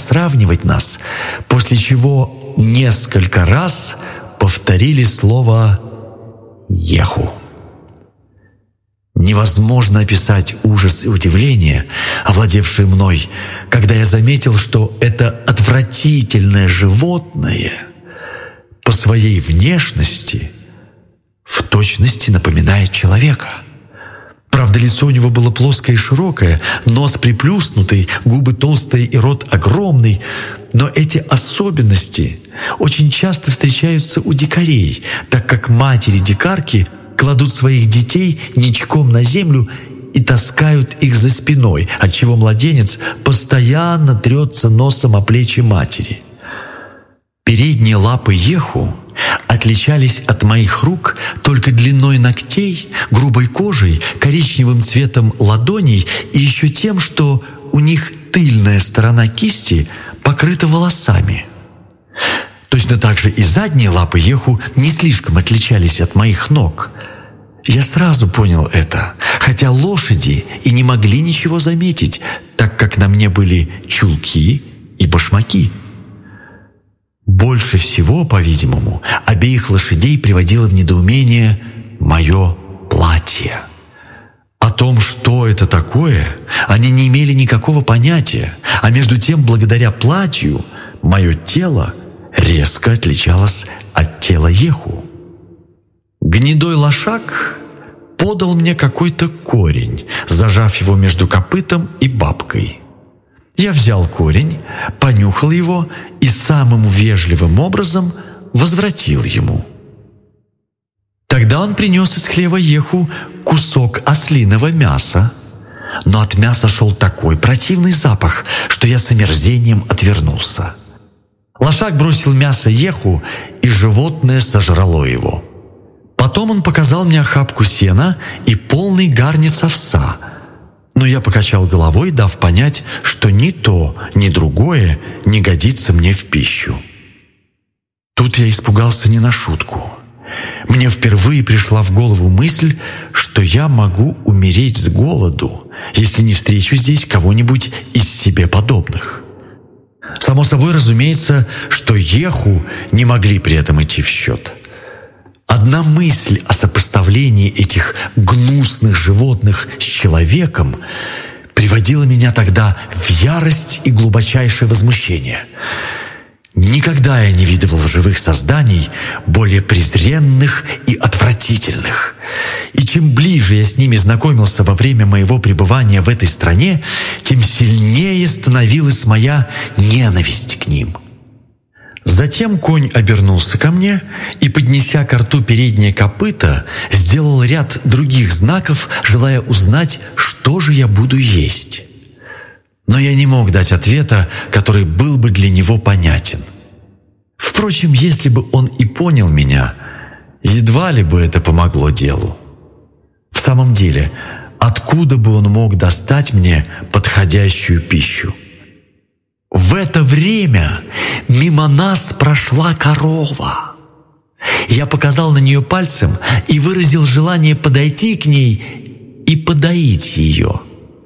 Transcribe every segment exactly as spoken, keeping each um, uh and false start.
сравнивать нас, после чего несколько раз повторили слово «Еху». Невозможно описать ужас и удивление, овладевшие мной, когда я заметил, что это отвратительное животное по своей внешности в точности напоминает человека. Правда, лицо у него было плоское и широкое, нос приплюснутый, губы толстые и рот огромный, но эти особенности очень часто встречаются у дикарей, так как матери-дикарки кладут своих детей ничком на землю и таскают их за спиной, отчего младенец постоянно трется носом о плечи матери. Передние лапы Еху отличались от моих рук только длиной ногтей, грубой кожей, коричневым цветом ладоней и еще тем, что у них тыльная сторона кисти покрыта волосами. Точно так же и задние лапы Еху не слишком отличались от моих ног. Я сразу понял это, хотя лошади и не могли ничего заметить, так как на мне были чулки и башмаки. Больше всего, по-видимому, обеих лошадей приводило в недоумение мое платье. О том, что это такое, они не имели никакого понятия, а между тем, благодаря платью, мое тело резко отличалось от тела Еху. Гнедой лошак подал мне какой-то корень, зажав его между копытом и бабкой. Я взял корень, понюхал его и самым вежливым образом возвратил ему. Тогда он принес из хлева Еху кусок ослиного мяса, но от мяса шел такой противный запах, что я с омерзением отвернулся. Лошак бросил мясо Еху, и животное сожрало его. Потом он показал мне охапку сена и полный гарниц овса, но я покачал головой, дав понять, что ни то, ни другое не годится мне в пищу. Тут я испугался не на шутку. Мне впервые пришла в голову мысль, что я могу умереть с голоду, если не встречу здесь кого-нибудь из себе подобных. Само собой разумеется, что Еху не могли при этом идти в счет. Одна мысль о сопоставлении этих гнусных животных с человеком приводила меня тогда в ярость и глубочайшее возмущение. Никогда я не видывал живых созданий более презренных и отвратительных. И чем ближе я с ними знакомился во время моего пребывания в этой стране, тем сильнее становилась моя ненависть к ним. Затем конь обернулся ко мне и, поднеся ко рту переднее копыто, сделал ряд других знаков, желая узнать, что же я буду есть. Но я не мог дать ответа, который был бы для него понятен. Впрочем, если бы он и понял меня, едва ли бы это помогло делу. В самом деле, откуда бы он мог достать мне подходящую пищу? В это время мимо нас прошла корова. Я показал на нее пальцем и выразил желание подойти к ней и подоить ее.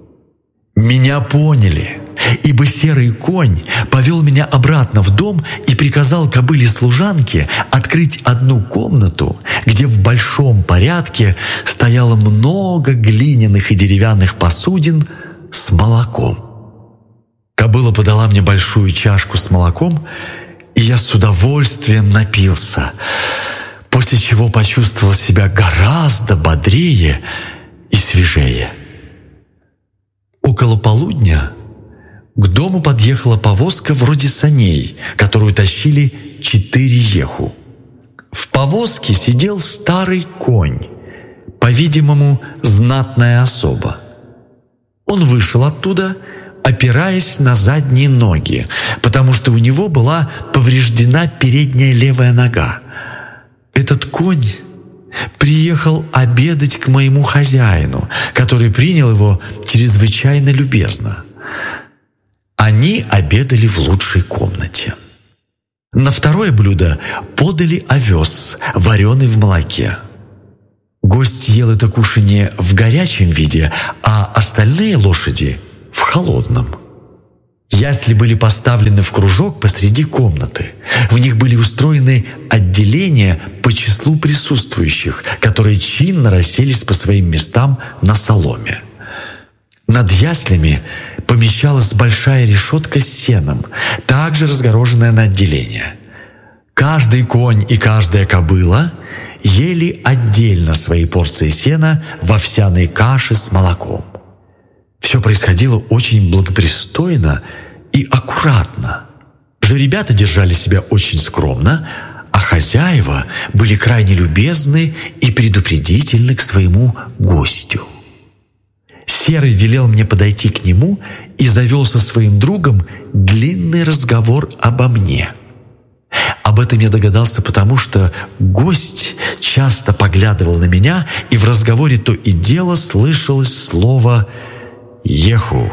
Меня поняли, ибо серый конь повел меня обратно в дом и приказал кобыле-служанке открыть одну комнату, где в большом порядке стояло много глиняных и деревянных посудин с молоком. Кобыла подала мне большую чашку с молоком, и я с удовольствием напился, после чего почувствовал себя гораздо бодрее и свежее. Около полудня к дому подъехала повозка вроде саней, которую тащили четыре Еху. В повозке сидел старый конь, по-видимому, знатная особа. Он вышел оттуда, опираясь на задние ноги, потому что у него была повреждена передняя левая нога. Этот конь приехал обедать к моему хозяину, который принял его чрезвычайно любезно. Они обедали в лучшей комнате. На второе блюдо подали овес, вареный в молоке. Гость ел это кушанье в горячем виде, а остальные лошади — в холодном. Ясли были поставлены в кружок посреди комнаты. В них были устроены отделения по числу присутствующих, которые чинно расселись по своим местам на соломе. Над яслями помещалась большая решетка с сеном, также разгороженная на отделения. Каждый конь и каждая кобыла ели отдельно свои порции сена в овсяной каше с молоком. Все происходило очень благопристойно и аккуратно. Жеребята держали себя очень скромно, а хозяева были крайне любезны и предупредительны к своему гостю. Серый велел мне подойти к нему и завел со своим другом длинный разговор обо мне. Об этом я догадался потому, что гость часто поглядывал на меня, и в разговоре то и дело слышалось слово «Еху».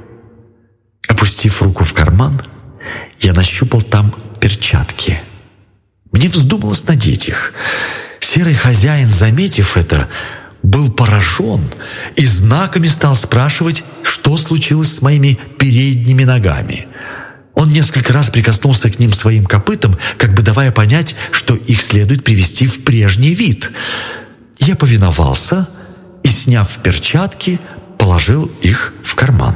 Опустив руку в карман, я нащупал там перчатки. Мне вздумалось надеть их. Серый хозяин, заметив это, был поражен и знаками стал спрашивать, что случилось с моими передними ногами. Он несколько раз прикоснулся к ним своим копытом, как бы давая понять, что их следует привести в прежний вид. Я повиновался и, сняв перчатки, положил их в карман.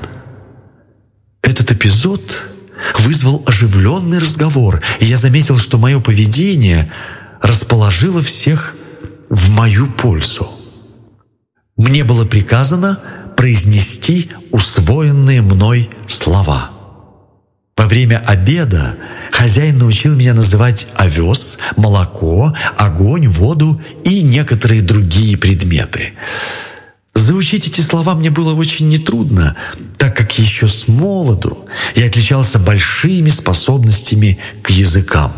Этот эпизод вызвал оживленный разговор, и я заметил, что мое поведение расположило всех в мою пользу. Мне было приказано произнести усвоенные мной слова. Во время обеда хозяин научил меня называть овес, молоко, огонь, воду и некоторые другие предметы. Заучить эти слова мне было очень нетрудно, так как еще с молоду я отличался большими способностями к языкам.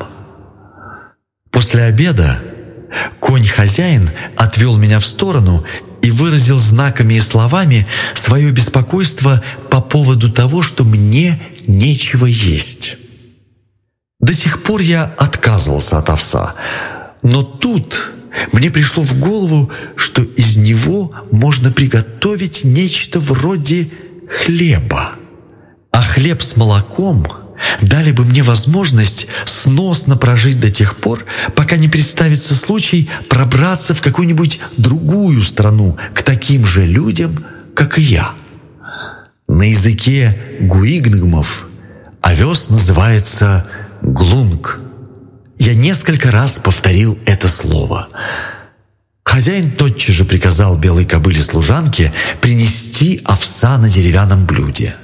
После обеда конь-хозяин отвел меня в сторону и выразил знаками и словами свое беспокойство по поводу того, что мне нечего есть. До сих пор я отказывался от овса, но тут мне пришло в голову, что из него можно приготовить нечто вроде хлеба. А хлеб с молоком дали бы мне возможность сносно прожить до тех пор, пока не представится случай пробраться в какую-нибудь другую страну к таким же людям, как и я. На языке гуигнгмов овес называется глунг. Я несколько раз повторил это слово. Хозяин тотчас же приказал белой кобыле-служанке принести овса на деревянном блюде.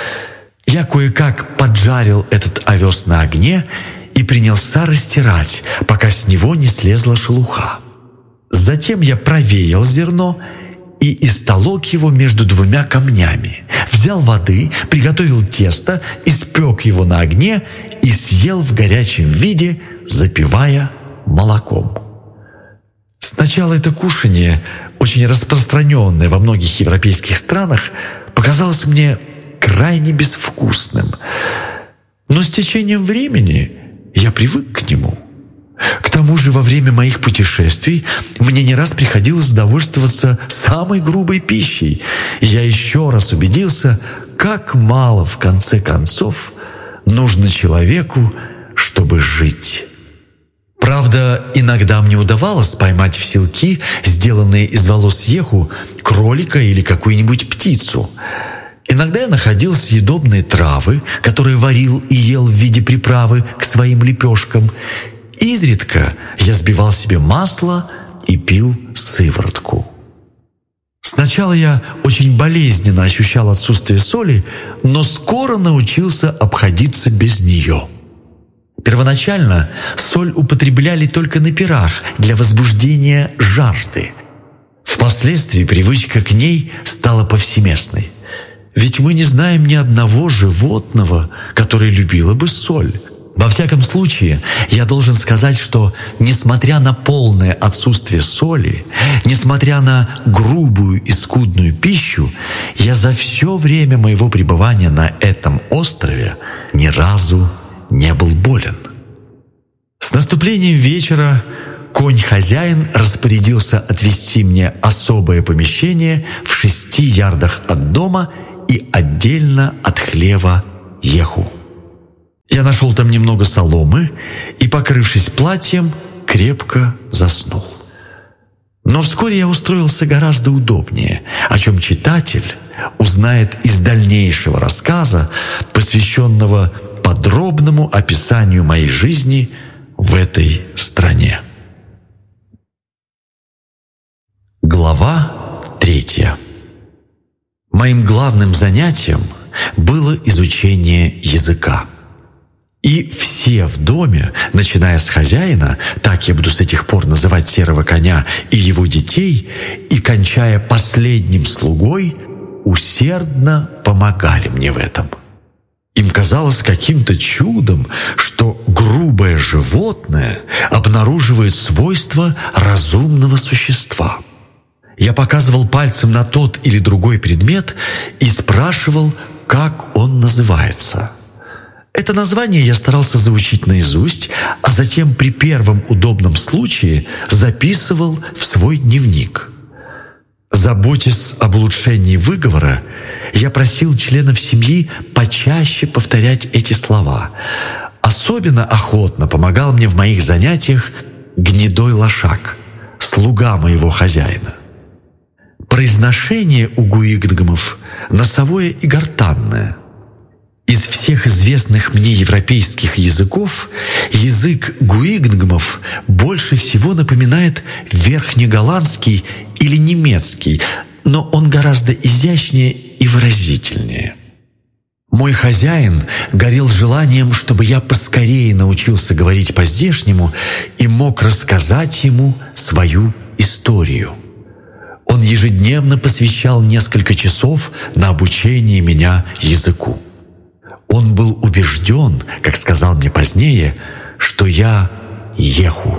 Я кое-как поджарил этот овес на огне и принялся растирать, пока с него не слезла шелуха. Затем я провеял зерно и истолок его между двумя камнями, взял воды, приготовил тесто, испек его на огне и съел в горячем виде, запивая молоком. Сначала это кушанье, очень распространенное во многих европейских странах, показалось мне крайне безвкусным. Но с течением времени я привык к нему. К тому же во время моих путешествий мне не раз приходилось довольствоваться самой грубой пищей, и я еще раз убедился, как мало в конце концов нужно человеку, чтобы жить. Правда, иногда мне удавалось поймать в селки, сделанные из волос еху, кролика или какую-нибудь птицу. Иногда я находил съедобные травы, которые варил и ел в виде приправы к своим лепешкам. Изредка я сбивал себе масло и пил сыворотку. Сначала я очень болезненно ощущал отсутствие соли, но скоро научился обходиться без нее. Первоначально соль употребляли только на пирах для возбуждения жажды. Впоследствии привычка к ней стала повсеместной. Ведь мы не знаем ни одного животного, которое любило бы соль. Во всяком случае, я должен сказать, что, несмотря на полное отсутствие соли, несмотря на грубую и скудную пищу, я за все время моего пребывания на этом острове ни разу не был болен. С наступлением вечера конь-хозяин распорядился отвести мне особое помещение в шести ярдах от дома и отдельно от хлева Еху. Я нашел там немного соломы и, покрывшись платьем, крепко заснул. Но вскоре я устроился гораздо удобнее, о чем читатель узнает из дальнейшего рассказа, посвященного подробному описанию моей жизни в этой стране. Глава третья. Моим главным занятием было изучение языка. И все в доме, начиная с хозяина, так я буду с этих пор называть серого коня, и его детей, и кончая последним слугой, усердно помогали мне в этом. Им казалось каким-то чудом, что грубое животное обнаруживает свойства разумного существа. Я показывал пальцем на тот или другой предмет и спрашивал, как он называется. Это название я старался заучить наизусть, а затем при первом удобном случае записывал в свой дневник. Заботясь об улучшении выговора, я просил членов семьи почаще повторять эти слова. Особенно охотно помогал мне в моих занятиях гнедой лошак, слуга моего хозяина. Произношение у гуингдмов носовое и гортанное. Из всех известных мне европейских языков язык гуингдмов больше всего напоминает верхнеголландский или немецкий, но он гораздо изящнее и выразительнее. Мой хозяин горел желанием, чтобы я поскорее научился говорить по-здешнему и мог рассказать ему свою историю. Он ежедневно посвящал несколько часов на обучение меня языку. Он был убежден, как сказал мне позднее, что я еху.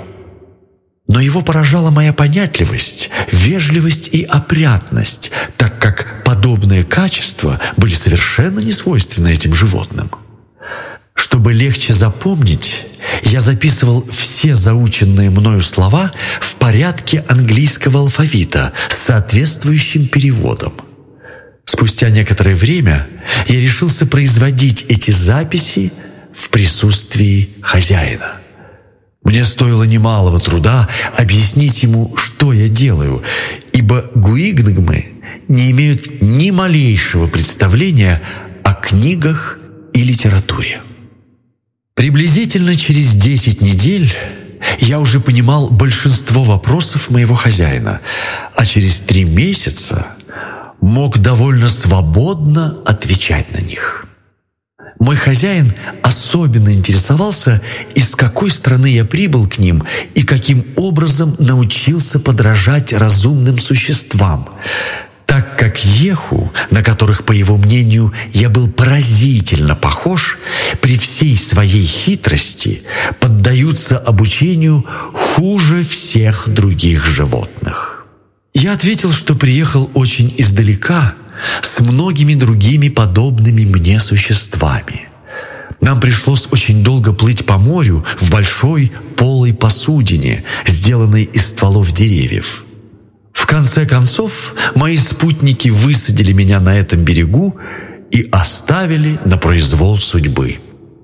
Но его поражала моя понятливость, вежливость и опрятность, так как подобные качества были совершенно не свойственны этим животным. Чтобы легче запомнить, я записывал все заученные мною слова в порядке английского алфавита с соответствующим переводом. Спустя некоторое время я решился производить эти записи в присутствии хозяина. Мне стоило немалого труда объяснить ему, что я делаю, ибо гуингдмы не имеют ни малейшего представления о книгах и литературе. Приблизительно через десять недель я уже понимал большинство вопросов моего хозяина, а через три месяца мог довольно свободно отвечать на них. Мой хозяин особенно интересовался, из какой страны я прибыл к ним и каким образом научился подражать разумным существам, так как еху, на которых, по его мнению, я был поразительно похож, при всей своей хитрости поддаются обучению хуже всех других животных. Я ответил, что приехал очень издалека, с многими другими подобными мне существами. Нам пришлось очень долго плыть по морю в большой полой посудине, сделанной из стволов деревьев. В конце концов, мои спутники высадили меня на этом берегу и оставили на произвол судьбы.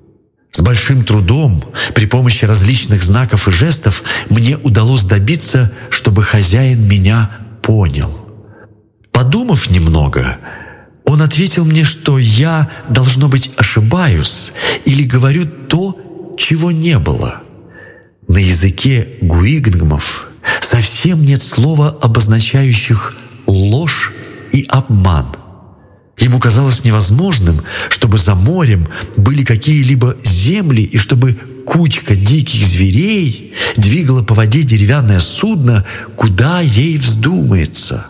С большим трудом, при помощи различных знаков и жестов, мне удалось добиться, чтобы хозяин меня понял. Подумав немного, он ответил мне, что я, должно быть, ошибаюсь или говорю то, чего не было. На языке гуингдмов совсем нет слова, обозначающих ложь и обман. Ему казалось невозможным, чтобы за морем были какие-либо земли и чтобы кучка диких зверей двигала по воде деревянное судно, куда ей вздумается.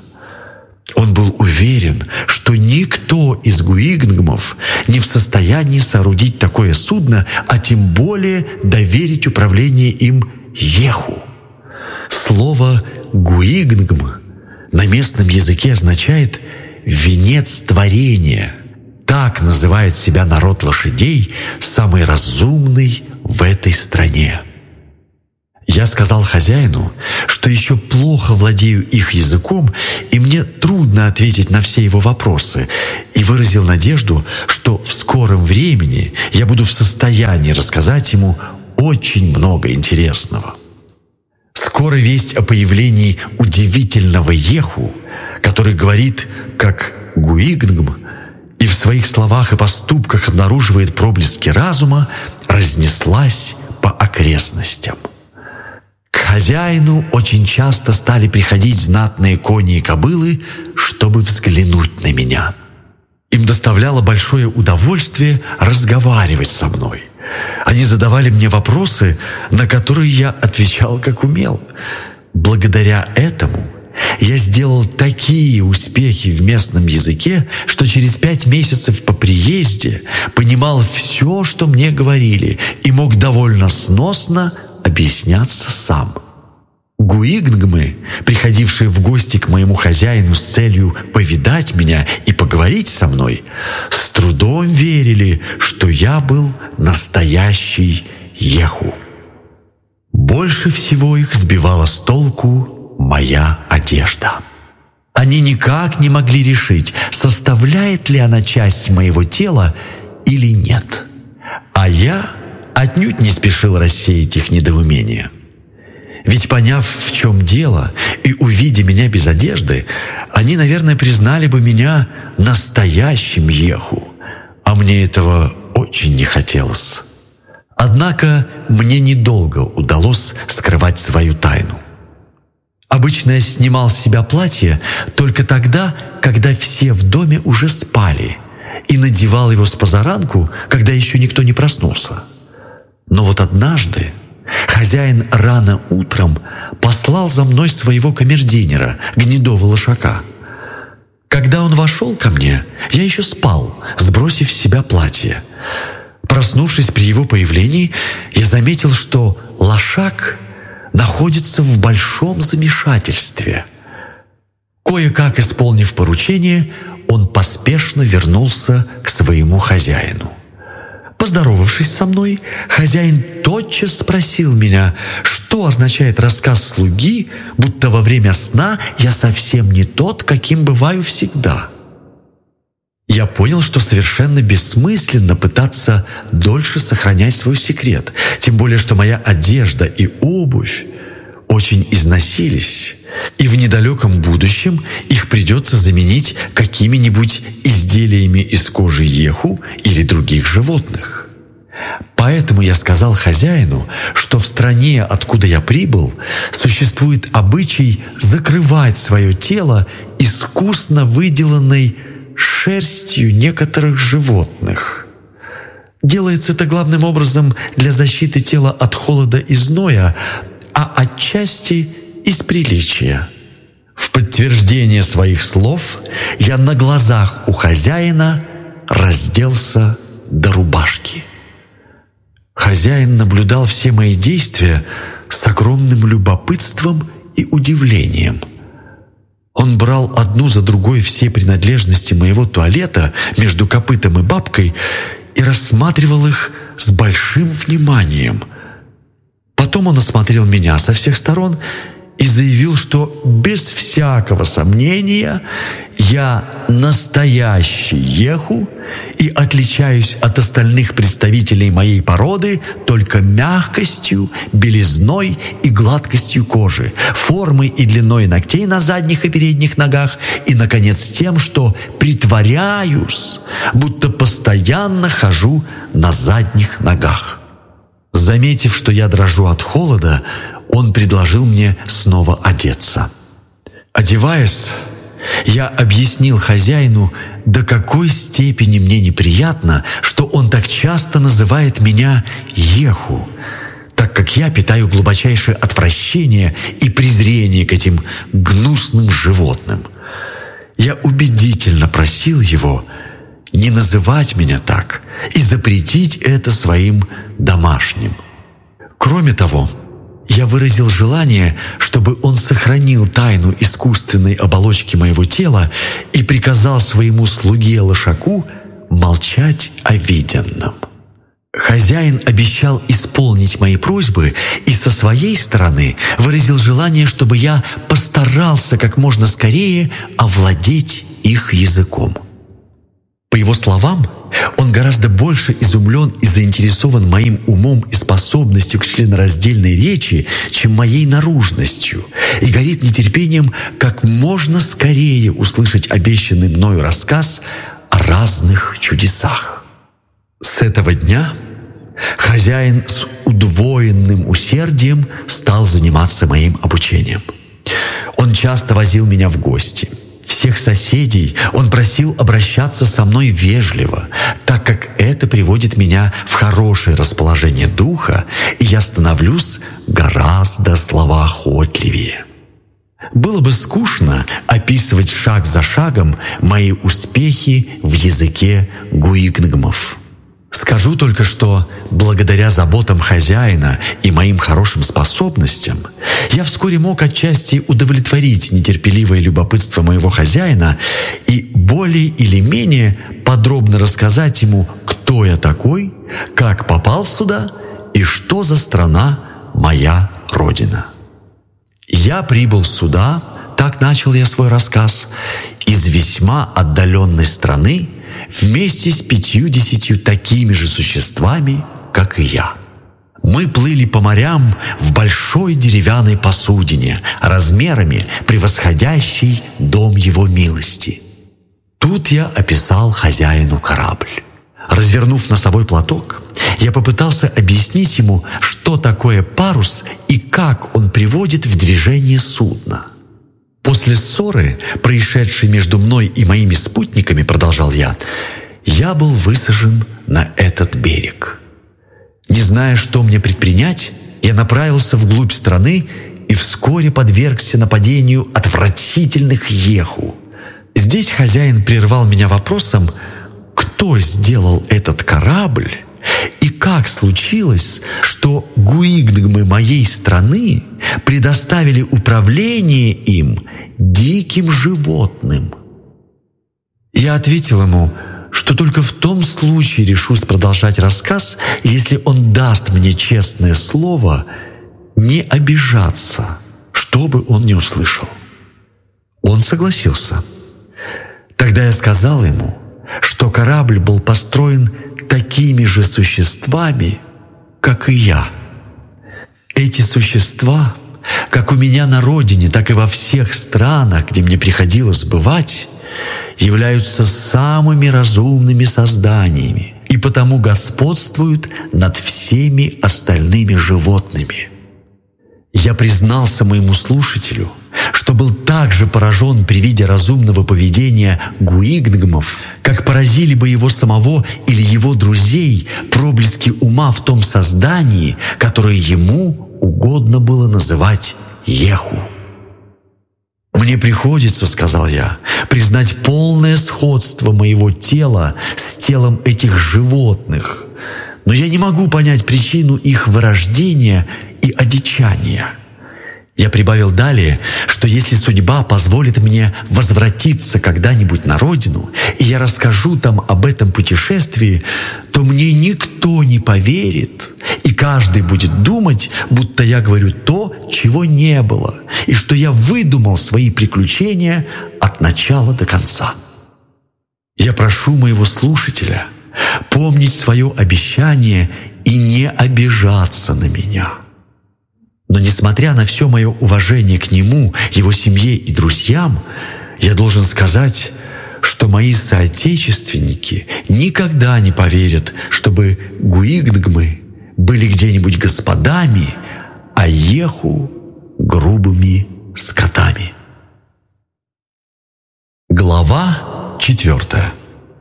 Он был уверен, что никто из гуингдмов не в состоянии соорудить такое судно, а тем более доверить управление им еху. Слово «гуингдм» на местном языке означает «венец творения». Так называет себя народ лошадей, самый разумный в этой стране. Я сказал хозяину, что еще плохо владею их языком, и мне трудно ответить на все его вопросы, и выразил надежду, что в скором времени я буду в состоянии рассказать ему очень много интересного. Скоро весть о появлении удивительного Еху, который говорит как Гуигнгм и в своих словах и поступках обнаруживает проблески разума, разнеслась по окрестностям. К хозяину очень часто стали приходить знатные кони и кобылы, чтобы взглянуть на меня. Им доставляло большое удовольствие разговаривать со мной. Они задавали мне вопросы, на которые я отвечал как умел. Благодаря этому я сделал такие успехи в местном языке, что через пять месяцев по приезде понимал все, что мне говорили, и мог довольно сносно объясняться сам. Гуигнгмы, приходившие в гости к моему хозяину с целью повидать меня и поговорить со мной, с трудом верили, что я был настоящий Еху. Больше всего их сбивала с толку моя одежда. Они никак не могли решить, составляет ли она часть моего тела или нет. А я отнюдь не спешил рассеять их недоумение. Ведь, поняв, в чем дело, и увидя меня без одежды, они, наверное, признали бы меня настоящим Еху, а мне этого очень не хотелось. Однако мне недолго удалось скрывать свою тайну. Обычно я снимал с себя платье только тогда, когда все в доме уже спали, и надевал его спозаранку, когда еще никто не проснулся. Но вот однажды хозяин рано утром послал за мной своего камердинера, гнедого лошака. Когда он вошел ко мне, я еще спал, сбросив с себя платье. Проснувшись при его появлении, я заметил, что лошак находится в большом замешательстве. Кое-как исполнив поручение, он поспешно вернулся к своему хозяину. Поздоровавшись со мной, хозяин тотчас спросил меня, что означает рассказ слуги, будто во время сна я совсем не тот, каким бываю всегда. Я понял, что совершенно бессмысленно пытаться дольше сохранять свой секрет, тем более что моя одежда и обувь очень износились, и в недалеком будущем их придется заменить какими-нибудь изделиями из кожи Еху или других животных. Поэтому я сказал хозяину, что в стране, откуда я прибыл, существует обычай закрывать свое тело искусно выделанной шерстью некоторых животных. Делается это главным образом для защиты тела от холода и зноя, а отчасти из приличия. В подтверждение своих слов я на глазах у хозяина разделся до рубашки. Хозяин наблюдал все мои действия с огромным любопытством и удивлением. Он брал одну за другой все принадлежности моего туалета между копытом и бабкой и рассматривал их с большим вниманием. Потом он осмотрел меня со всех сторон и заявил, что без всякого сомнения я настоящий Еху и отличаюсь от остальных представителей моей породы только мягкостью, белизной и гладкостью кожи, формой и длиной ногтей на задних и передних ногах и, наконец, тем, что притворяюсь, будто постоянно хожу на задних ногах. Заметив, что я дрожу от холода, он предложил мне снова одеться. Одеваясь, я объяснил хозяину, до какой степени мне неприятно, что он так часто называет меня Еху, так как я питаю глубочайшее отвращение и презрение к этим гнусным животным. Я убедительно просил его не называть меня так и запретить это своим домашним. Кроме того, я выразил желание, чтобы он сохранил тайну искусственной оболочки моего тела и приказал своему слуге-лошаку молчать о виденном. Хозяин обещал исполнить мои просьбы и со своей стороны выразил желание, чтобы я постарался как можно скорее овладеть их языком. По его словам, он гораздо больше изумлен и заинтересован моим умом и способностью к членораздельной речи, чем моей наружностью, и горит нетерпением как можно скорее услышать обещанный мною рассказ о разных чудесах. С этого дня хозяин с удвоенным усердием стал заниматься моим обучением. Он часто возил меня в гости. Всех соседей он просил обращаться со мной вежливо, так как это приводит меня в хорошее расположение духа, и я становлюсь гораздо словоохотливее. Было бы скучно описывать шаг за шагом мои успехи в языке гуигнгмов. Скажу только, что благодаря заботам хозяина и моим хорошим способностям я вскоре мог отчасти удовлетворить нетерпеливое любопытство моего хозяина и более или менее подробно рассказать ему, кто я такой, как попал сюда и что за страна моя родина. Я прибыл сюда, так начал я свой рассказ, из весьма отдаленной страны, вместе с пятьюдесятью такими же существами, как и я. Мы плыли по морям в большой деревянной посудине, размерами превосходящей дом его милости. Тут я описал хозяину корабль. Развернув носовой платок, я попытался объяснить ему, что такое парус и как он приводит в движение судно. После ссоры, происшедшей между мной и моими спутниками, продолжал я, я был высажен на этот берег. Не зная, что мне предпринять, я направился вглубь страны и вскоре подвергся нападению отвратительных еху. Здесь хозяин прервал меня вопросом, кто сделал этот корабль и как случилось, что гуигнгмы моей страны предоставили управление им диким животным. Я ответил ему, что только в том случае решусь продолжать рассказ, если он даст мне честное слово не обижаться, что бы он ни услышал. Он согласился. Тогда я сказал ему, что корабль был построен такими же существами, как и я. Эти существа, как у меня на родине, так и во всех странах, где мне приходилось бывать, являются самыми разумными созданиями и потому господствуют над всеми остальными животными. Я признался моему слушателю, что был так же поражен при виде разумного поведения гуигнгмов, как поразили бы его самого или его друзей проблески ума в том создании, которое ему угодно было называть еху. «Мне приходится, — сказал я, — признать полное сходство моего тела с телом этих животных, но я не могу понять причину их вырождения и одичания». Я прибавил далее, что если судьба позволит мне возвратиться когда-нибудь на родину, и я расскажу там об этом путешествии, то мне никто не поверит, и каждый будет думать, будто я говорю то, чего не было, и что я выдумал свои приключения от начала до конца. Я прошу моего слушателя помнить свое обещание и не обижаться на меня. Но несмотря на все мое уважение к нему, его семье и друзьям, я должен сказать, что мои соотечественники никогда не поверят, чтобы гуигнгмы были где-нибудь господами, а еху — грубыми скотами. Глава четвертая.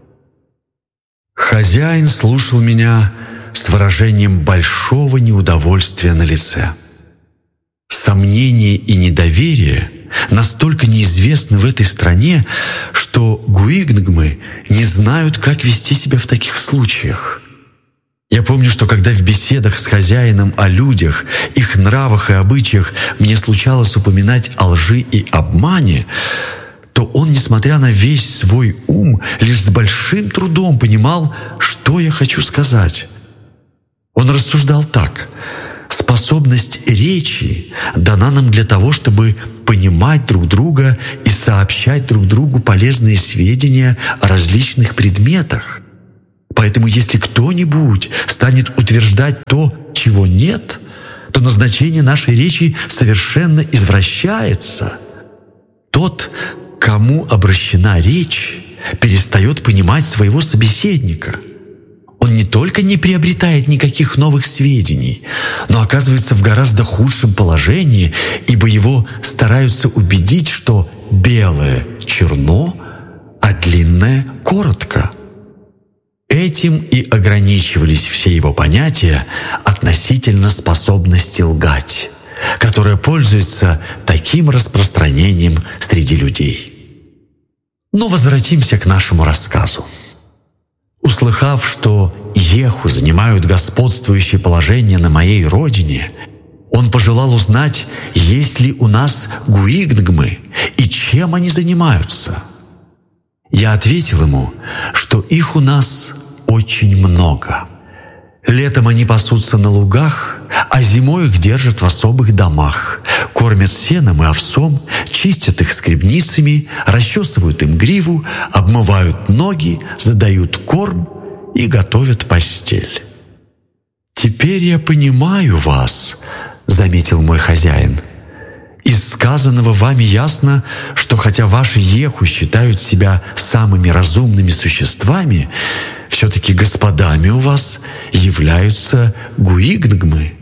Хозяин слушал меня с выражением большого неудовольствия на лице. Сомнение и недоверие настолько неизвестны в этой стране, что гуигнгмы не знают, как вести себя в таких случаях. Я помню, что когда в беседах с хозяином о людях, их нравах и обычаях мне случалось упоминать о лжи и обмане, то он, несмотря на весь свой ум, лишь с большим трудом понимал, что я хочу сказать. Он рассуждал так: способность речи дана нам для того, чтобы понимать друг друга и сообщать друг другу полезные сведения о различных предметах. Поэтому если кто-нибудь станет утверждать то, чего нет, то назначение нашей речи совершенно извращается. Тот, кому обращена речь, перестает понимать своего собеседника. Он не только не приобретает никаких новых сведений, но оказывается в гораздо худшем положении, ибо его стараются убедить, что белое черно, а длинное коротко. Этим и ограничивались все его понятия относительно способности лгать, которая пользуется таким распространением среди людей. Но возвратимся к нашему рассказу. Услыхав, что Еху занимают господствующее положение на моей родине, он пожелал узнать, есть ли у нас гуигнгмы и чем они занимаются. Я ответил ему, что их у нас очень много. Летом они пасутся на лугах, а зимой их держат в особых домах, кормят сеном и овсом, чистят их скребницами, расчесывают им гриву, обмывают ноги, задают корм и готовят постель. «Теперь я понимаю вас», — заметил мой хозяин. «Из сказанного вами ясно, что хотя ваши еху считают себя самыми разумными существами, все-таки господами у вас являются гуигнгмы».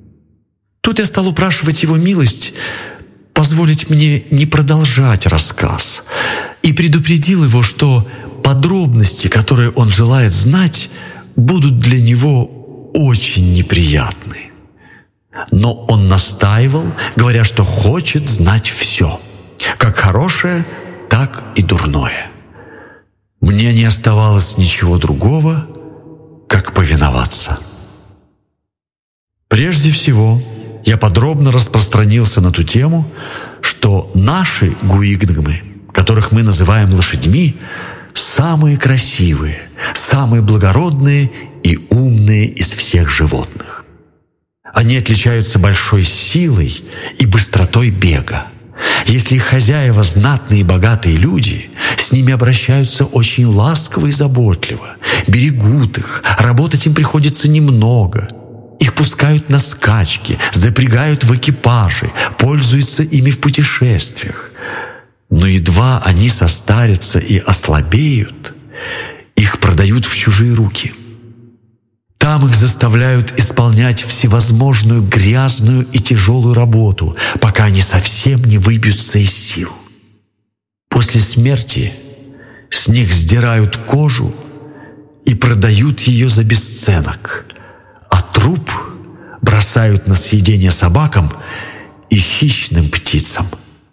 Тут я стал упрашивать его милость позволить мне не продолжать рассказ и предупредил его, что подробности, которые он желает знать, будут для него очень неприятны. Но он настаивал, говоря, что хочет знать все, как хорошее, так и дурное. Мне не оставалось ничего другого, как повиноваться. Прежде всего, я подробно распространился на ту тему, что наши гуигнгмы, которых мы называем лошадьми, самые красивые, самые благородные и умные из всех животных. Они отличаются большой силой и быстротой бега. Если их хозяева знатные и богатые люди, с ними обращаются очень ласково и заботливо, берегут их, работать им приходится немного. Их пускают на скачки, запрягают в экипажи, пользуются ими в путешествиях. Но едва они состарятся и ослабеют, их продают в чужие руки. Там их заставляют исполнять всевозможную грязную и тяжелую работу, пока они совсем не выбьются из сил. После смерти с них сдирают кожу и продают ее за бесценок, а труп бросают на съедение собакам и хищным птицам.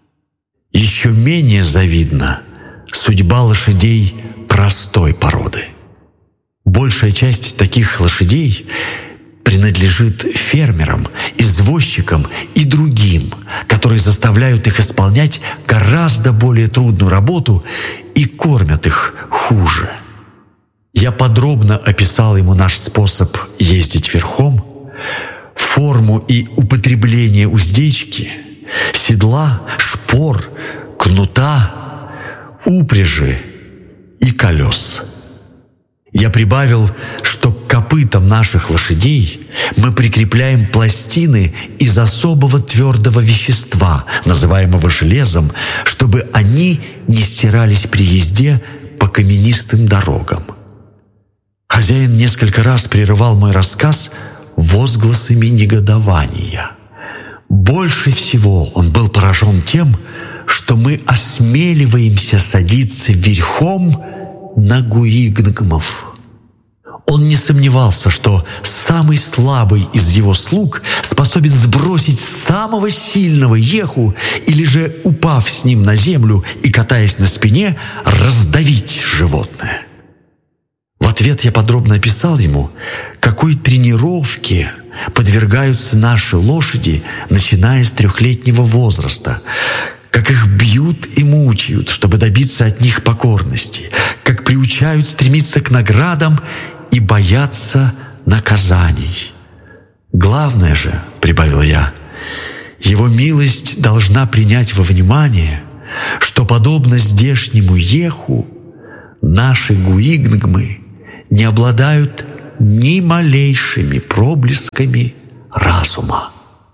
Еще менее завидна судьба лошадей простой породы. Большая часть таких лошадей принадлежит фермерам, извозчикам и другим, которые заставляют их исполнять гораздо более трудную работу и кормят их хуже. Я подробно описал ему наш способ ездить верхом, форму и употребление уздечки, седла, шпор, кнута, упряжи и колес. Я прибавил, что к копытам наших лошадей мы прикрепляем пластины из особого твердого вещества, называемого железом, чтобы они не стирались при езде по каменистым дорогам. Хозяин несколько раз прерывал мой рассказ возгласами негодования. Больше всего он был поражен тем, что мы осмеливаемся садиться верхом на гуигнгмов. Он не сомневался, что самый слабый из его слуг способен сбросить самого сильного еху или же, упав с ним на землю и катаясь на спине, раздавить животное. В ответ я подробно описал ему, какой тренировке подвергаются наши лошади, начиная с трехлетнего возраста, как их бьют и мучают, чтобы добиться от них покорности, как приучают стремиться к наградам и бояться наказаний. Главное же, — прибавил я, — его милость должна принять во внимание, что, подобно здешнему Еху, наши гуигнгмы не обладают ни малейшими проблесками разума.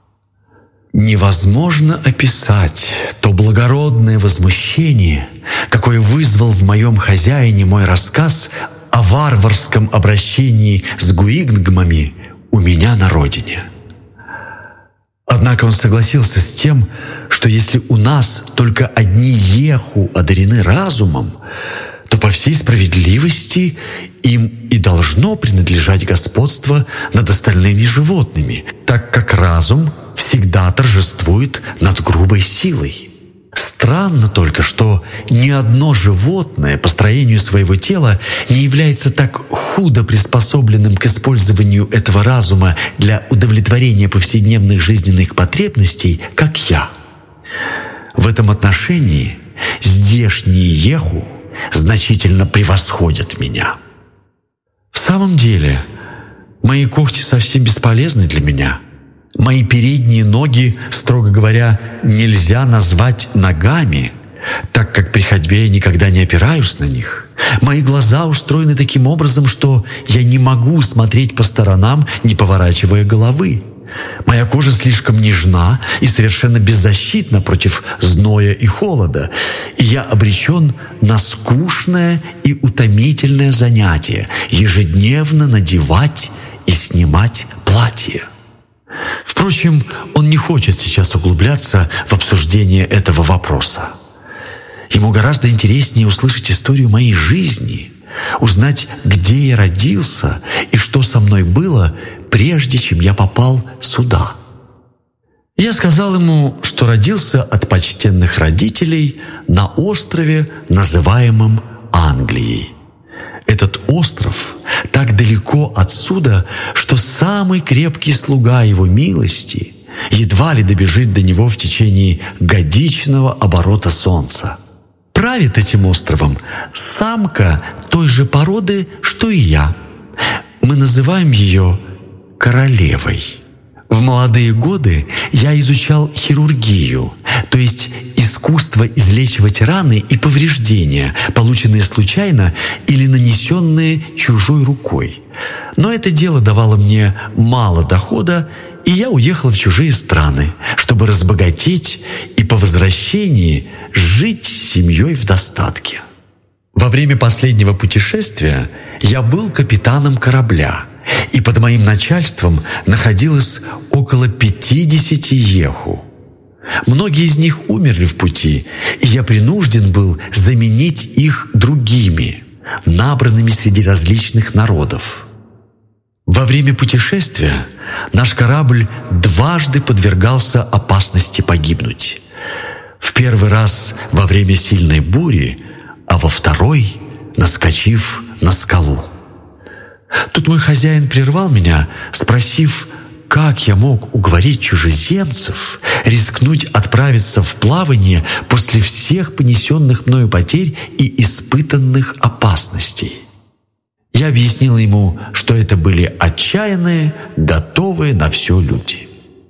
Невозможно описать то благородное возмущение, какое вызвал в моем хозяине мой рассказ о варварском обращении с гуигнгмами у меня на родине. Однако он согласился с тем, что если у нас только одни Еху одарены разумом, то по всей справедливости им и должно принадлежать господство над остальными животными, так как разум всегда торжествует над грубой силой. Странно только, что ни одно животное по строению своего тела не является так худо приспособленным к использованию этого разума для удовлетворения повседневных жизненных потребностей, как я. В этом отношении здешние Еху значительно превосходят меня. В самом деле, мои когти совсем бесполезны для меня. Мои передние ноги, строго говоря, нельзя назвать ногами, так как при ходьбе я никогда не опираюсь на них. Мои глаза устроены таким образом, что я не могу смотреть по сторонам, не поворачивая головы. Моя кожа слишком нежна и совершенно беззащитна против зноя и холода, и я обречен на скучное и утомительное занятие — ежедневно надевать и снимать платье. Впрочем, он не хочет сейчас углубляться в обсуждение этого вопроса. Ему гораздо интереснее услышать историю моей жизни, узнать, где я родился и что со мной было, прежде чем я попал сюда. Я сказал ему, что родился от почтенных родителей на острове, называемом Англией. Этот остров так далеко отсюда, что самый крепкий слуга его милости едва ли добежит до него в течение годичного оборота солнца. Правит этим островом самка той же породы, что и я. Мы называем ее королевой. В молодые годы я изучал хирургию, то есть искусство излечивать раны и повреждения, полученные случайно или нанесенные чужой рукой. Но это дело давало мне мало дохода, и я уехал в чужие страны, чтобы разбогатеть и по возвращении жить с семьей в достатке. Во время последнего путешествия я был капитаном корабля, и под моим начальством находилось около пятидесяти Еху. Многие из них умерли в пути, и я принужден был заменить их другими, набранными среди различных народов. Во время путешествия наш корабль дважды подвергался опасности погибнуть. В первый раз во время сильной бури, а во второй — наскочив на скалу. Тут мой хозяин прервал меня, спросив, как я мог уговорить чужеземцев рискнуть отправиться в плавание после всех понесенных мною потерь и испытанных опасностей. Я объяснил ему, что это были отчаянные, готовые на все люди.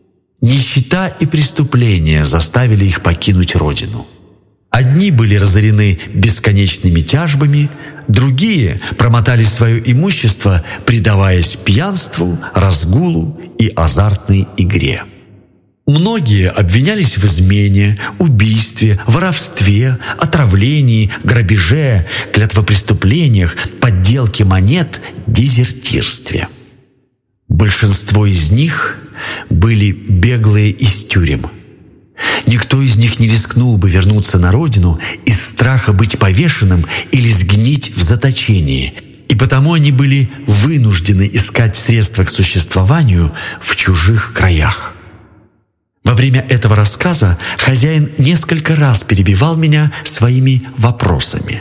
Нищета и преступления заставили их покинуть родину. Одни были разорены бесконечными тяжбами, другие промотали свое имущество, предаваясь пьянству, разгулу и азартной игре. Многие обвинялись в измене, убийстве, воровстве, отравлении, грабеже, клятвопреступлениях, подделке монет, дезертирстве. Большинство из них были беглые из тюрем. Никто из них не рискнул бы вернуться на родину из страха быть повешенным или сгнить в заточении, и потому они были вынуждены искать средства к существованию в чужих краях. Во время этого рассказа хозяин несколько раз перебивал меня своими вопросами.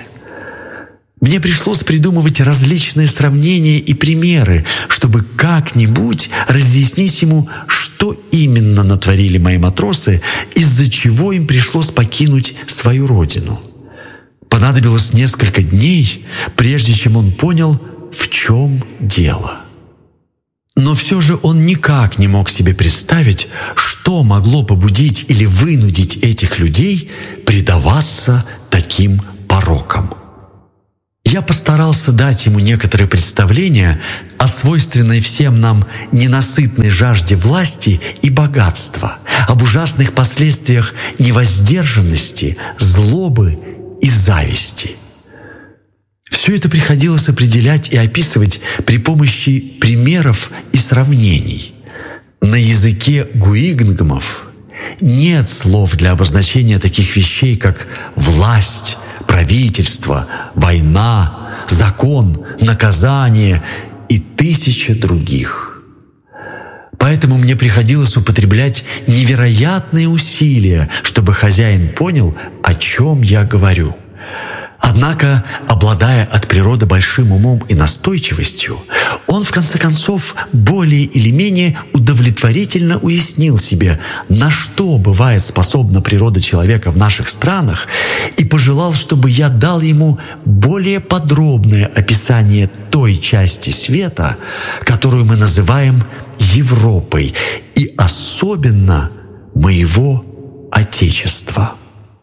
Мне пришлось придумывать различные сравнения и примеры, чтобы как-нибудь разъяснить ему, что именно натворили мои матросы, из-за чего им пришлось покинуть свою родину. Понадобилось несколько дней, прежде чем он понял, в чем дело. Но все же он никак не мог себе представить, что могло побудить или вынудить этих людей предаваться таким порокам. Я постарался дать ему некоторое представление о свойственной всем нам ненасытной жажде власти и богатства, об ужасных последствиях невоздержанности, злобы и зависти. Все это приходилось определять и описывать при помощи примеров и сравнений. На языке гуигнгмов нет слов для обозначения таких вещей, как власть, правительство, война, закон, наказание и тысяча других. Поэтому мне приходилось употреблять невероятные усилия, чтобы хозяин понял, о чем я говорю. Однако, обладая от природы большим умом и настойчивостью, он, в конце концов, более или менее удовлетворительно уяснил себе, на что бывает способна природа человека в наших странах, и пожелал, чтобы я дал ему более подробное описание той части света, которую мы называем Европой, и особенно моего Отечества.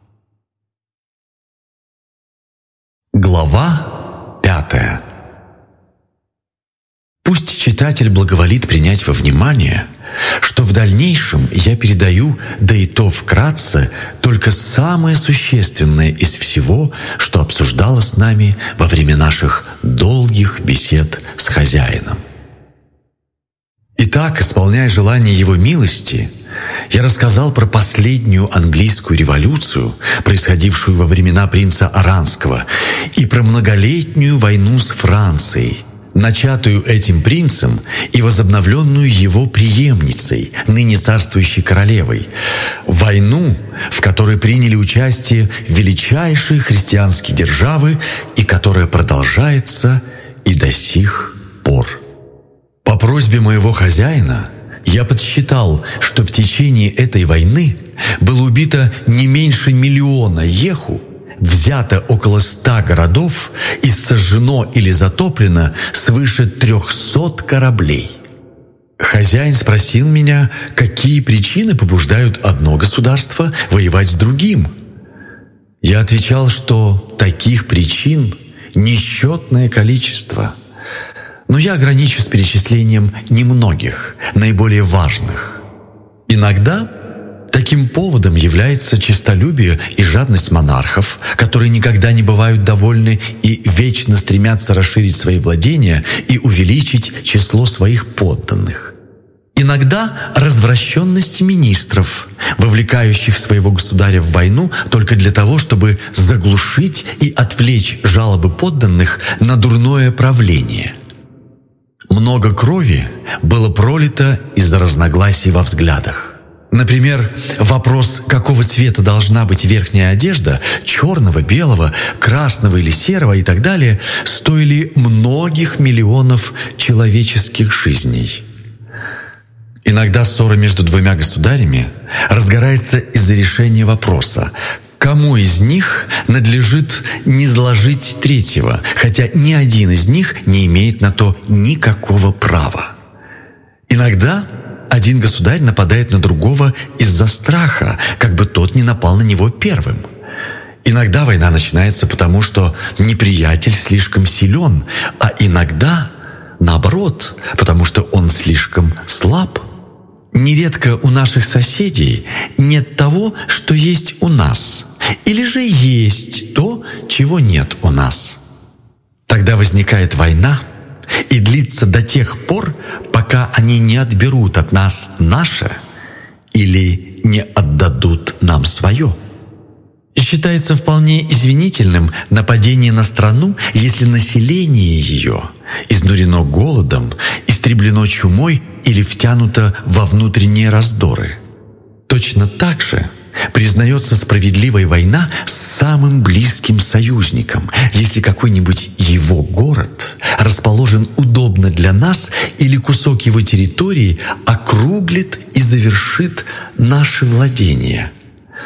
Глава пятая. Пусть читатель благоволит принять во внимание, что в дальнейшем я передаю, да и то вкратце, только самое существенное из всего, что обсуждалось с нами во время наших долгих бесед с хозяином. Итак, исполняя желание его милости, я рассказал про последнюю английскую революцию, происходившую во времена принца Оранского, и про многолетнюю войну с Францией, начатую этим принцем и возобновленную его преемницей, ныне царствующей королевой. Войну, в которой приняли участие величайшие христианские державы и которая продолжается и до сих пор. По просьбе моего хозяина я подсчитал, что в течение этой войны было убито не меньше миллиона еху, взято около ста городов и сожжено или затоплено свыше трехсот кораблей. Хозяин спросил меня, какие причины побуждают одно государство воевать с другим. Я отвечал, что таких причин несчетное количество. Но я ограничусь перечислением немногих, наиболее важных. Иногда таким поводом является честолюбие и жадность монархов, которые никогда не бывают довольны и вечно стремятся расширить свои владения и увеличить число своих подданных. Иногда развращенность министров, вовлекающих своего государя в войну только для того, чтобы заглушить и отвлечь жалобы подданных на дурное правление. Много крови было пролито из-за разногласий во взглядах. Например, вопрос, какого цвета должна быть верхняя одежда, черного, белого, красного или серого и так далее, стоили многих миллионов человеческих жизней. Иногда ссора между двумя государями разгорается из-за решения вопроса, кому из них надлежит низложить третьего, хотя ни один из них не имеет на то никакого права. Иногда один государь нападает на другого из-за страха, как бы тот не напал на него первым. Иногда война начинается потому, что неприятель слишком силен, а иногда, наоборот, потому что он слишком слаб. Нередко у наших соседей нет того, что есть у нас, или же есть то, чего нет у нас. Тогда возникает война и длится до тех пор, пока они не отберут от нас наше или не отдадут нам свое. Считается вполне извинительным нападение на страну, если население ее изнурено голодом, истреблено чумой или втянуто во внутренние раздоры. Точно так же признается справедливая война с самым близким союзником, если какой-нибудь его город расположен удобно для нас или кусок его территории округлит и завершит наши владения.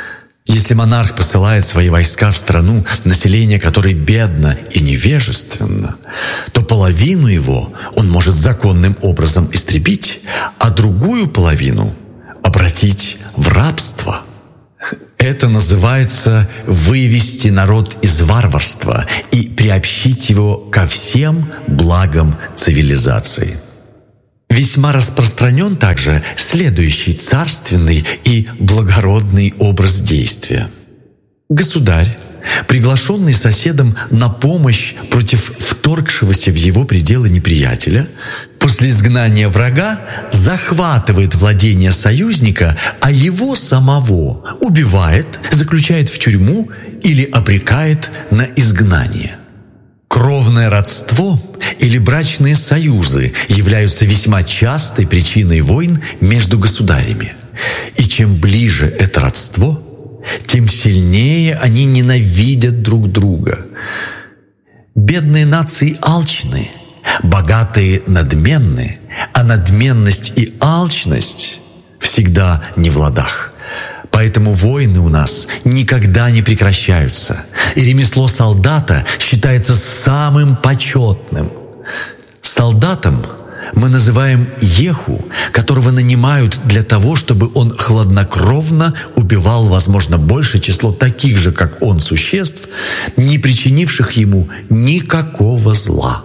Если монарх посылает свои войска в страну, население которой бедно и невежественно, то половину его он может законным образом истребить, а другую половину обратить в рабство. Это называется «вывести народ из варварства и приобщить его ко всем благам цивилизации». Весьма распространен также следующий царственный и благородный образ действия. Государь, приглашенный соседом на помощь против вторгшегося в его пределы неприятеля, после изгнания врага захватывает владения союзника, а его самого убивает, заключает в тюрьму или обрекает на изгнание. Кровное родство или брачные союзы являются весьма частой причиной войн между государями. И чем ближе это родство, тем сильнее они ненавидят друг друга. Бедные нации алчны, богатые надменны, а надменность и алчность всегда не в ладах. Поэтому войны у нас никогда не прекращаются, и ремесло солдата считается самым почетным. Солдатом мы называем еху, которого нанимают для того, чтобы он хладнокровно убивал, возможно, большее число таких же, как он, существ, не причинивших ему никакого зла.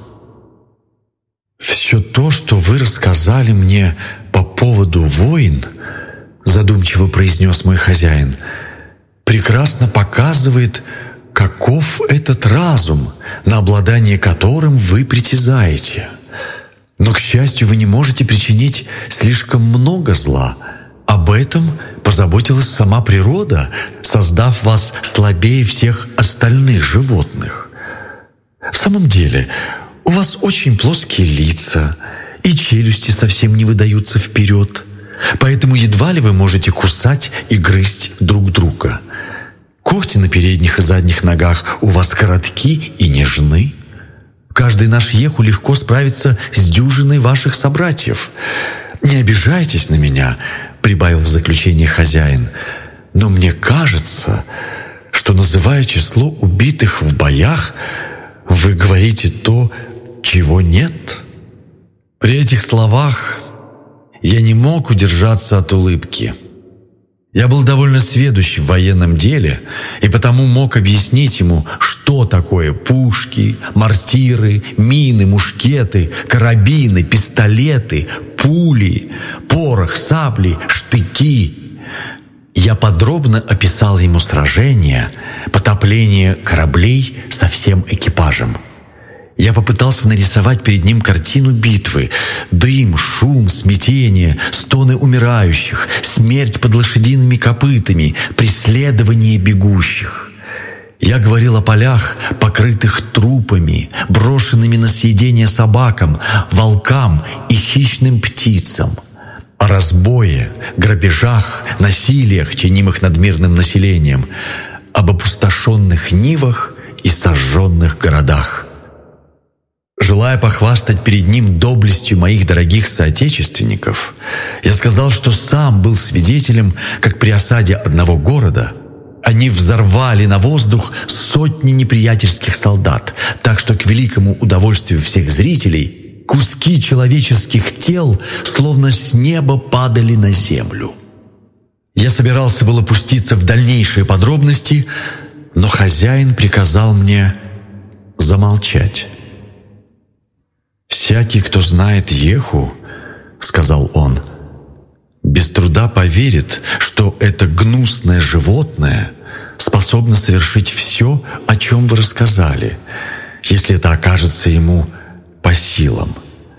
«Все то, что вы рассказали мне по поводу войн, — задумчиво произнес мой хозяин, — прекрасно показывает, каков этот разум, на обладание которым вы притязаете. Но, к счастью, вы не можете причинить слишком много зла. Об этом позаботилась сама природа, создав вас слабее всех остальных животных. В самом деле, у вас очень плоские лица, и челюсти совсем не выдаются вперед, поэтому едва ли вы можете кусать и грызть друг друга. Когти на передних и задних ногах у вас коротки и нежны. Каждый наш еху легко справится с дюжиной ваших собратьев. Не обижайтесь на меня, — прибавил в заключение хозяин, — но мне кажется, что, называя число убитых в боях, вы говорите то, чего нет». При этих словах я не мог удержаться от улыбки. Я был довольно сведущ в военном деле и потому мог объяснить ему, что такое пушки, мортиры, мины, мушкеты, карабины, пистолеты, пули, порох, сабли, штыки. Я подробно описал ему сражения, потопление кораблей со всем экипажем. Я попытался нарисовать перед ним картину битвы. Дым, шум, смятение, стоны умирающих, смерть под лошадиными копытами, преследование бегущих. Я говорил о полях, покрытых трупами, брошенными на съедение собакам, волкам и хищным птицам, о разбое, грабежах, насилиях, чинимых над мирным населением, об опустошенных нивах и сожженных городах. Желая похвастать перед ним доблестью моих дорогих соотечественников, я сказал, что сам был свидетелем, как при осаде одного города они взорвали на воздух сотни неприятельских солдат, так что к великому удовольствию всех зрителей куски человеческих тел словно с неба падали на землю. Я собирался было пуститься в дальнейшие подробности, но хозяин приказал мне замолчать. «Всякий, кто знает еху, — сказал он, — без труда поверит, что это гнусное животное способно совершить все, о чем вы рассказали, если это окажется ему по силам.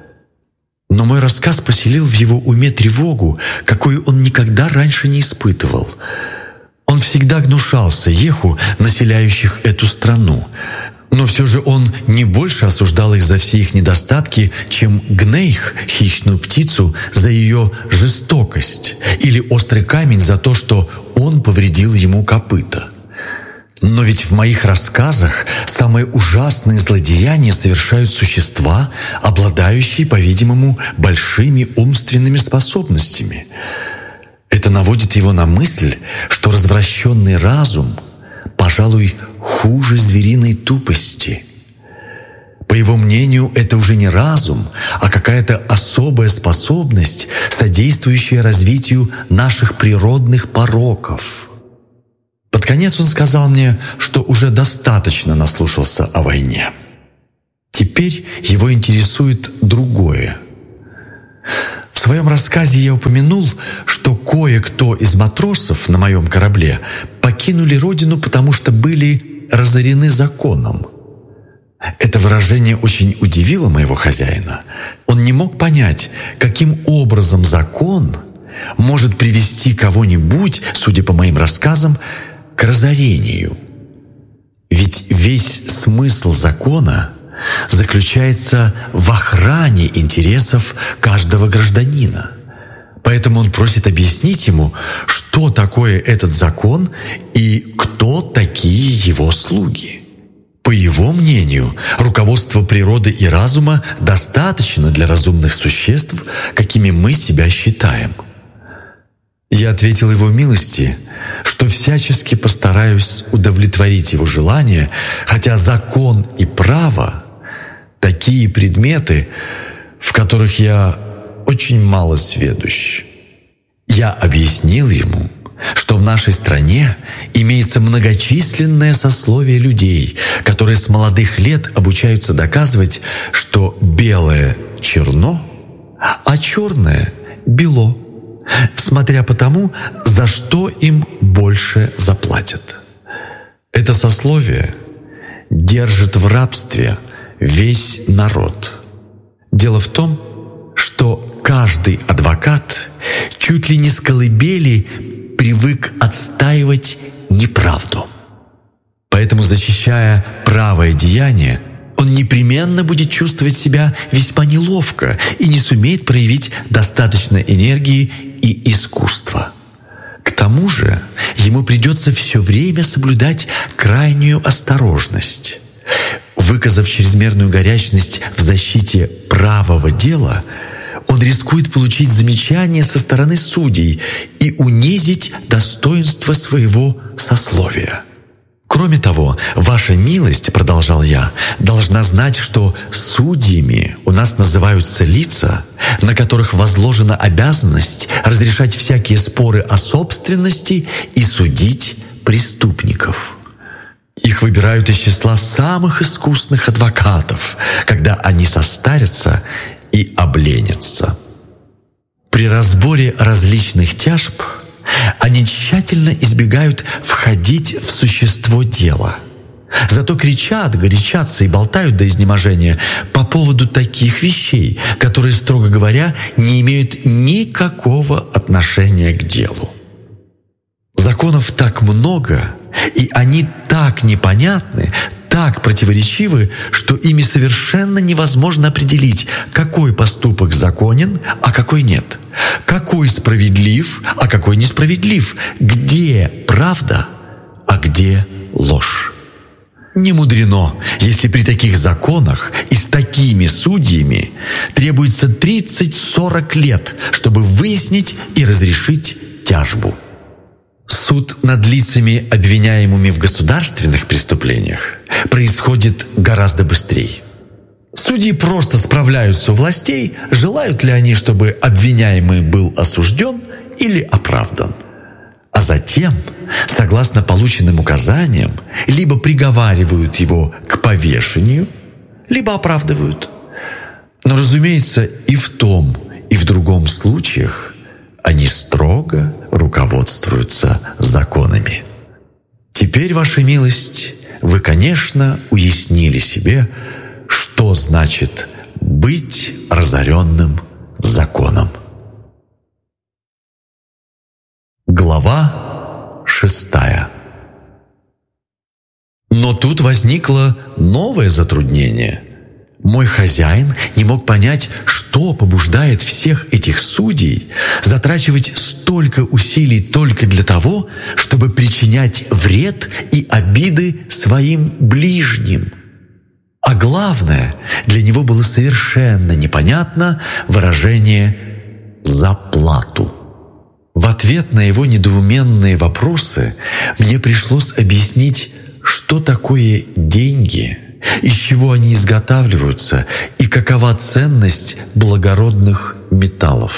Но мой рассказ поселил в его уме тревогу, какую он никогда раньше не испытывал. Он всегда гнушался еху, населяющих эту страну, но все же он не больше осуждал их за все их недостатки, чем гнейх, хищную птицу, за ее жестокость, или острый камень за то, что он повредил ему копыта. Но ведь в моих рассказах самые ужасные злодеяния совершают существа, обладающие, по-видимому, большими умственными способностями. Это Это наводит его на мысль, что развращенный разум, пожалуй, хуже звериной тупости. По его мнению, это уже не разум, а какая-то особая способность, содействующая развитию наших природных пороков. Под конец он сказал мне, что уже достаточно наслушался о войне. Теперь его интересует другое. В своем рассказе я упомянул, что кое-кто из матросов на моем корабле покинули родину, потому что были разорены законом. Это выражение очень удивило моего хозяина. Он не мог понять, каким образом закон может привести кого-нибудь, судя по моим рассказам, к разорению. Ведь весь смысл закона заключается в охране интересов каждого гражданина. Поэтому он просит объяснить ему, что такое этот закон и кто такие его слуги. По его мнению, руководство природы и разума достаточно для разумных существ, какими мы себя считаем. Я ответил его милости, что всячески постараюсь удовлетворить его желание, хотя закон и право — такие предметы, в которых я очень мало сведущ. Я объяснил ему, что в нашей стране имеется многочисленное сословие людей, которые с молодых лет обучаются доказывать, что белое — черно, а черное — бело, смотря по тому, за что им больше заплатят. Это сословие держит в рабстве весь народ. Дело в том, что каждый адвокат чуть ли не с колыбели привык отстаивать неправду. Поэтому, защищая правое деяние, он непременно будет чувствовать себя весьма неловко и не сумеет проявить достаточно энергии и искусства. К тому же ему придется все время соблюдать крайнюю осторожность. Выказав чрезмерную горячность в защите правого дела, он рискует получить замечание со стороны судей и унизить достоинство своего сословия. Кроме того, ваша милость, продолжал я, должна знать, что судьями у нас называются лица, на которых возложена обязанность разрешать всякие споры о собственности и судить преступников. Их выбирают из числа самых искусных адвокатов, когда они состарятся и обленятся. При разборе различных тяжб они тщательно избегают входить в существо дела. Зато кричат, горячатся и болтают до изнеможения по поводу таких вещей, которые, строго говоря, не имеют никакого отношения к делу. Законов так много, и они так непонятны, так противоречивы, что ими совершенно невозможно определить, какой поступок законен, а какой нет, какой справедлив, а какой несправедлив, где правда, а где ложь. Не мудрено, если при таких законах и с такими судьями требуется тридцать-сорок лет, чтобы выяснить и разрешить тяжбу. Суд над лицами, обвиняемыми в государственных преступлениях, происходит гораздо быстрее. Судьи просто справляются у властей, желают ли они, чтобы обвиняемый был осужден или оправдан. А затем, согласно полученным указаниям, либо приговаривают его к повешению, либо оправдывают. Но, разумеется, и в том, и в другом случаях они строго руководствуются законами. Теперь, ваша милость, вы, конечно, уяснили себе, что значит быть разоренным законом. Глава шестая. Но тут возникло новое затруднение. Мой хозяин не мог понять, что побуждает всех этих судей затрачивать столько усилий только для того, чтобы причинять вред и обиды своим ближним. А главное, для него было совершенно непонятно выражение «за плату». В ответ ответ на его недоуменные вопросы мне пришлось объяснить, что такое деньги, из чего они изготавливаются и какова ценность благородных металлов.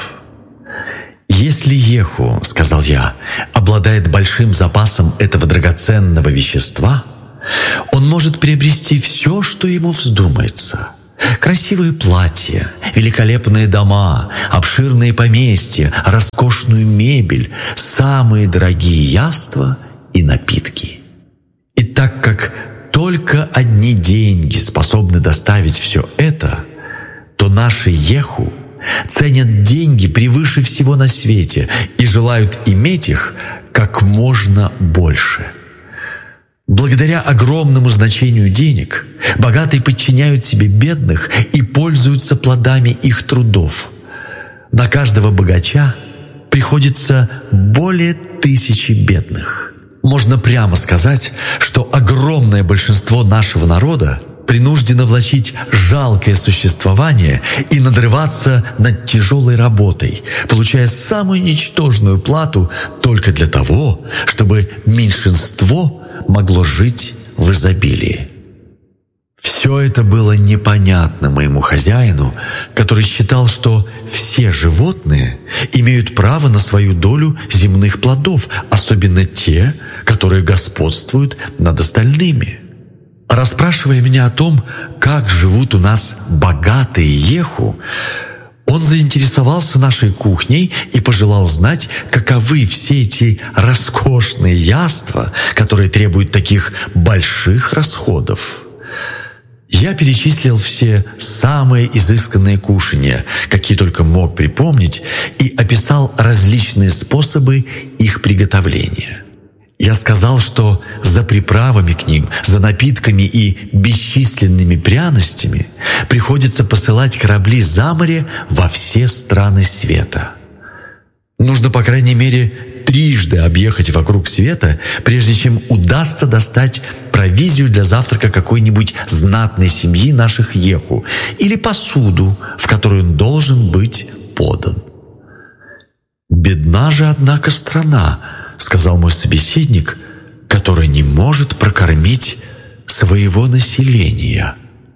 «Если Еху, — сказал я, — обладает большим запасом этого драгоценного вещества, он может приобрести все, что ему вздумается. Красивые платья, великолепные дома, обширные поместья, роскошную мебель, самые дорогие яства и напитки. И так как только одни деньги способны доставить все это, то наши Еху ценят деньги превыше всего на свете и желают иметь их как можно больше. Благодаря огромному значению денег богатые подчиняют себе бедных и пользуются плодами их трудов. На каждого богача приходится более тысячи бедных. Можно прямо сказать, что огромное большинство нашего народа принуждено влачить жалкое существование и надрываться над тяжелой работой, получая самую ничтожную плату только для того, чтобы меньшинство могло жить в изобилии. Все это было непонятно моему хозяину, который считал, что все животные имеют право на свою долю земных плодов, особенно те, которые господствуют над остальными. Расспрашивая меня о том, как живут у нас богатые Еху, он заинтересовался нашей кухней и пожелал знать, каковы все эти роскошные яства, которые требуют таких больших расходов. Я перечислил все самые изысканные кушанья, какие только мог припомнить, и описал различные способы их приготовления. Я сказал, что за приправами к ним, за напитками и бесчисленными пряностями приходится посылать корабли за море во все страны света. Нужно, по крайней мере, трижды объехать вокруг света, прежде чем удастся достать провизию для завтрака какой-нибудь знатной семьи наших Еху или посуду, в которую он должен быть подан. «Бедна же, однако, страна, — сказал мой собеседник, — которая не может прокормить своего населения».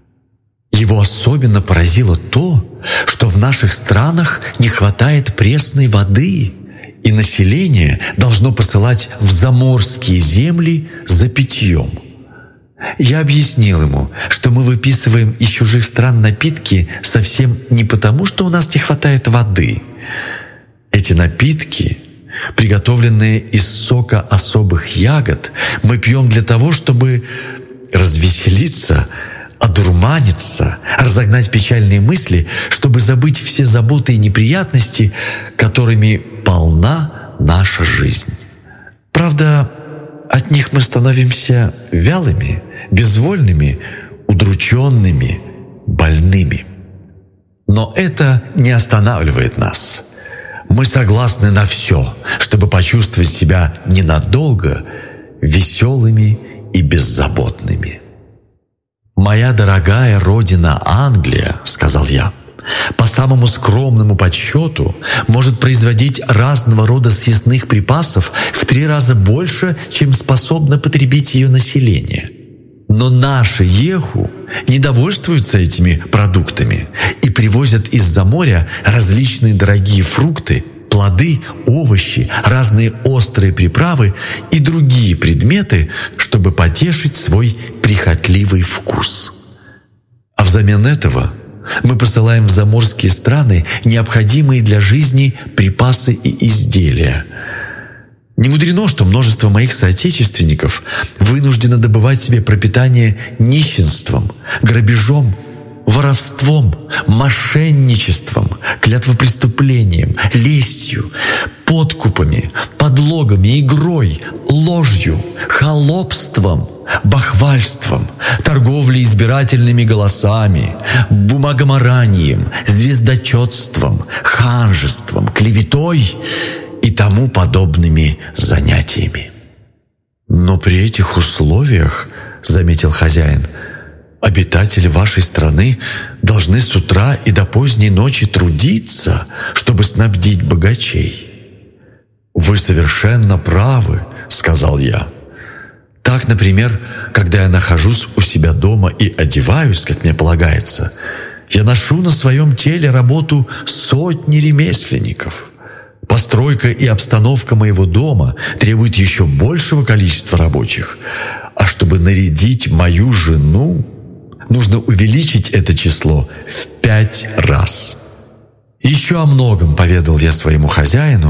Его особенно поразило то, что в наших странах не хватает пресной воды, и население должно посылать в заморские земли за питьем. Я объяснил ему, что мы выписываем из чужих стран напитки совсем не потому, что у нас не хватает воды. Эти напитки, приготовленные из сока особых ягод, мы пьем для того, чтобы развеселиться, одурманиться, разогнать печальные мысли, чтобы забыть все заботы и неприятности, которыми полна наша жизнь. Правда, от них мы становимся вялыми, безвольными, удрученными, больными. Но это не останавливает нас. Мы согласны на все, чтобы почувствовать себя ненадолго веселыми и беззаботными. «Моя дорогая родина Англия, — сказал я, — по самому скромному подсчету может производить разного рода съестных припасов в три раза больше, чем способно потребить ее население. Но наши Еху не довольствуются этими продуктами и привозят из-за моря различные дорогие фрукты, плоды, овощи, разные острые приправы и другие предметы, чтобы потешить свой прихотливый вкус. А взамен этого мы посылаем в заморские страны необходимые для жизни припасы и изделия. Не мудрено, что множество моих соотечественников вынуждено добывать себе пропитание нищенством, грабежом, воровством, мошенничеством, клятвопреступлением, лестью, подкупами, подлогами, игрой, ложью, холопством, бахвальством, торговлей избирательными голосами, бумагоморанием, звездочетством, ханжеством, клеветой и тому подобными занятиями. «Но при этих условиях, — заметил хозяин, — обитатели вашей страны должны с утра и до поздней ночи трудиться, чтобы снабдить богачей. «Вы совершенно правы», — сказал я. «Так, например, когда я нахожусь у себя дома и одеваюсь, как мне полагается, я ношу на своем теле работу сотни ремесленников. Постройка и обстановка моего дома требуют еще большего количества рабочих, а чтобы нарядить мою жену, нужно увеличить это число в пять раз». Еще о многом поведал я своему хозяину,